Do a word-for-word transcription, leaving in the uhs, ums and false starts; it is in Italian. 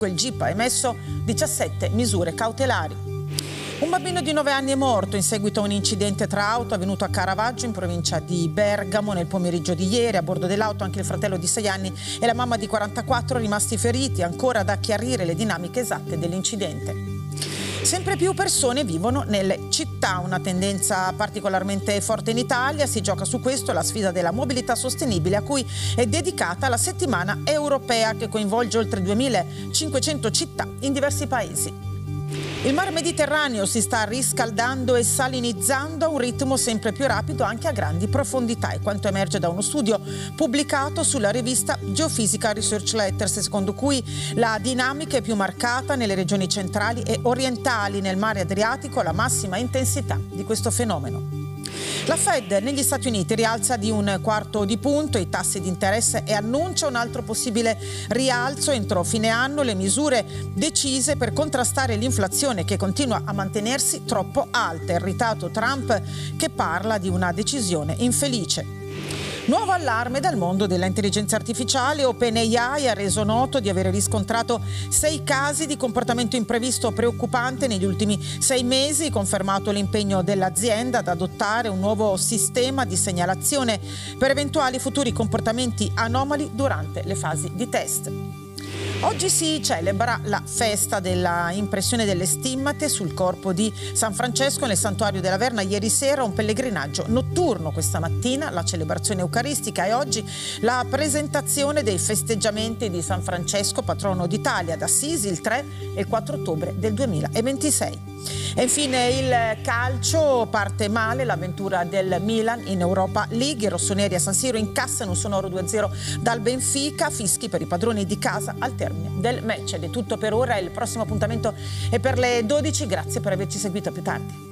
Il G I P ha emesso diciassette misure cautelari. Un bambino di nove anni è morto in seguito a un incidente tra auto avvenuto a Caravaggio, in provincia di Bergamo, nel pomeriggio di ieri. A bordo dell'auto anche il fratello di sei anni e la mamma di quarantaquattro rimasti feriti. Ancora da chiarire le dinamiche esatte dell'incidente. Sempre più persone vivono nelle città, una tendenza particolarmente forte in Italia. Si gioca su questo la sfida della mobilità sostenibile, a cui è dedicata la settimana europea, che coinvolge oltre duemilacinquecento città in diversi paesi. Il mar Mediterraneo si sta riscaldando e salinizzando a un ritmo sempre più rapido anche a grandi profondità, è quanto emerge da uno studio pubblicato sulla rivista Geophysical Research Letters, secondo cui la dinamica è più marcata nelle regioni centrali e orientali. Nel mare Adriatico la massima intensità di questo fenomeno. La Fed negli Stati Uniti rialza di un quarto di punto i tassi di interesse e annuncia un altro possibile rialzo entro fine anno. Le misure decise per contrastare l'inflazione, che continua a mantenersi troppo alta. Irritato Trump, che parla di una decisione infelice. Nuovo allarme dal mondo dell'intelligenza artificiale. OpenAI ha reso noto di aver riscontrato sei casi di comportamento imprevisto preoccupante negli ultimi sei mesi, confermato l'impegno dell'azienda ad adottare un nuovo sistema di segnalazione per eventuali futuri comportamenti anomali durante le fasi di test. Oggi si celebra la festa della impressione delle stimmate sul corpo di San Francesco nel santuario della Verna. Ieri sera un pellegrinaggio notturno, questa mattina la celebrazione eucaristica e oggi la presentazione dei festeggiamenti di San Francesco, patrono d'Italia, ad Assisi il tre e il quattro ottobre del duemilaventisei. E infine il calcio, parte male l'avventura del Milan in Europa League. I rossoneri a San Siro incassano un sonoro due a zero dal Benfica, fischi per i padroni di casa al termine del match. Ed è tutto per ora, il prossimo appuntamento è per le dodici. Grazie per averci seguito, a più tardi.